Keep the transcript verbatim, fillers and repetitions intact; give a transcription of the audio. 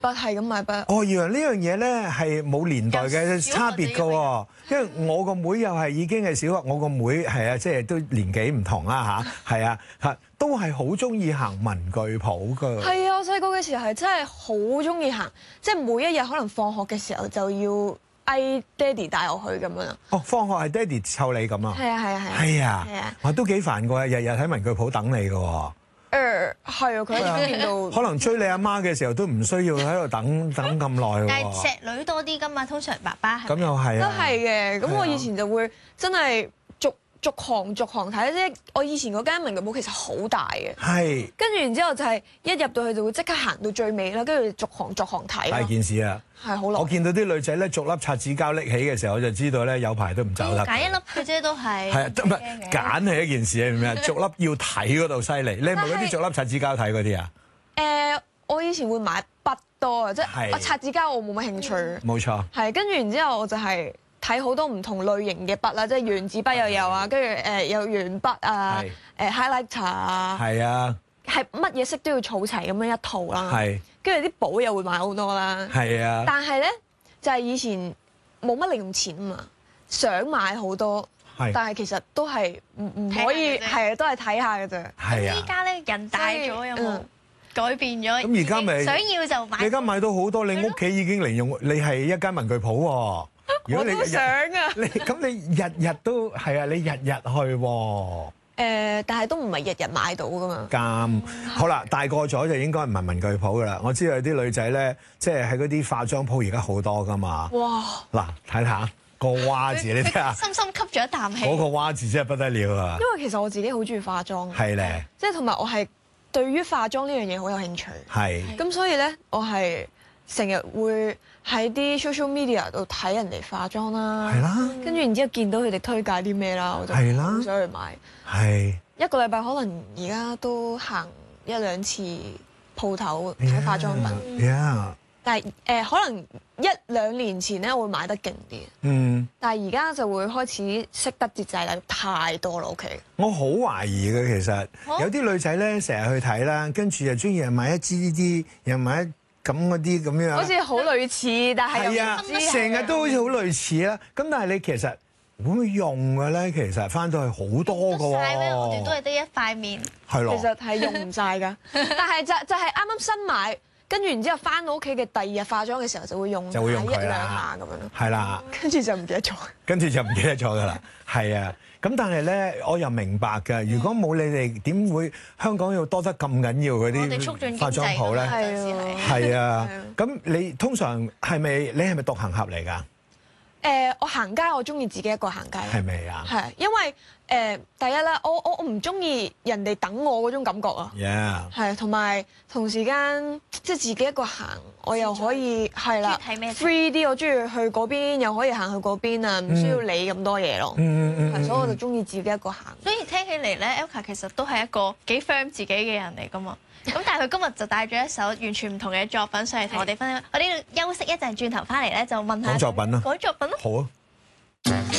筆係咁買筆。 哦，原來呢樣嘢咧係冇年代嘅差別㗎喎，因為我個妹又係已經係小學，我個妹係啊，即係都年紀唔同啦吓，係啊嚇，都係好中意行文具鋪㗎。 係啊，我細個嘅時候係真係好中意行，即係每一日可能放學嘅時候就要嗌爹哋帶我去咁樣。 哦，放學係爹哋湊你咁啊？ 係啊係啊係啊。 係啊。 係啊。 哇，都幾煩㗎，日日喺文具鋪等你㗎喎。 誒係啊，佢喺呢邊度。 可能追你阿媽嘅時候都唔需要喺度等等咁耐喎。 但係錫女多啲㗎嘛，通常爸爸係。 咁又係都啊。 係嘅，咁我以前就會真係逐逐行逐行睇，即係我以前嗰間文具鋪其實好大嘅。 係。 跟住然之後就係一入到去就會即刻行到最尾啦，跟住逐行逐行睇。 大件事啊！ 係好耐。 我見到啲女仔咧，逐粒擦紙膠拎起嘅時候，我就知道咧有排都唔走得。 揀一粒嘅啫，都係。 係啊，唔係揀係一件事啊，明唔明啊？逐粒要睇嗰度犀利，你係咪嗰啲逐粒擦紙膠睇嗰啲啊？ 誒，我以前會買筆多啊，即係我擦紙膠我冇乜興趣。 冇錯。 係跟住然之後我就係睇好多唔同類型嘅筆啦，即係原子筆又有啊，跟住誒有鉛筆啊，誒 highlighter 啊。 係啊。 係乜嘢色都要儲齊咁樣一套啦。 係。跟住啲簿又會買好多啦。 係啊。 但係咧就係以前冇乜零用錢啊嘛，想買好多，但係其實都係唔唔可以係啊，都係睇下嘅啫。 係啊。 依家咧人大咗有冇改變咗？ 咁而家咪想要就買。 你而家買到好多，你屋企已經零用，你係一間文具鋪喎。如果你我都想啊。 你咁你日日都係啊，你日日去喎。 誒，但係都唔係日日買到噶嘛。 咁好啦，大個咗就應該唔係文具鋪噶啦。我知道有啲女仔咧，即係喺嗰啲化妝鋪而家好多噶嘛。 哇！ 嗱，睇下個蛙字，你睇下。 深深吸咗一啖氣。 嗰個蛙字真係不得了啊！ 因為其實我自己好中意化妝。 係咧。 即係同埋我係對於化妝呢樣嘢好有興趣。 係。 咁所以咧，我係成日會喺啲 social media 度睇人哋化妝啦。 係啦。 跟住然之後見到佢哋推介啲咩啦，我就好想去買。 係一個禮拜可能而家都行一兩次鋪頭睇化妝品。 Yeah. 但係誒、呃、可能一兩年前咧，我會買得勁啲。 嗯。 但係而家就會開始識得節制啦，太多啦屋企。 我好懷疑嘅其實，有啲女仔咧成日去睇啦，跟住又中意又買一支呢啲，又買一咁嗰啲咁樣。 好似好類似，但係係啊，成日都好似好類似啦。咁但係你其實會唔會用嘅咧？其實翻到去好多嘅喎。 曬咧，我哋都係得一塊面。 係咯。 其實係用唔晒㗎，但係就就係啱啱新買，跟住然之後翻到屋企嘅第二日化妝嘅時候就會用就會用一兩下咁樣咯。 係啦。 跟住就唔記得咗。 跟住就唔記得咗㗎啦。係啊。咁但係咧，我又明白㗎。如果冇你哋，點會香港要多得咁緊要嗰啲化妝鋪咧？係啊。咁你通常係咪你係咪獨行俠嚟㗎？ 誒、呃，我行街我中意自己一個行街。 係咪啊？ 係，因為誒、呃、第一咧，我我我唔中意人哋等我嗰種感覺啊。 Yeah。 係，同埋同時間即係自己一個行，我又可以係啦，free 啲，我中意去嗰邊，又可以行去嗰邊啊，唔需要理咁多嘢咯。 嗯嗯嗯。 所以我就中意自己一個行。 所以聽起嚟咧 Elka 其實都係一個幾 firm 自己嘅人嚟㗎嘛。咁但係佢今日就帶咗一首完全唔同嘅作品上嚟同我哋分享。我哋休息一陣，轉頭翻嚟咧就問下講作品啦。 講作品咯。 好啊。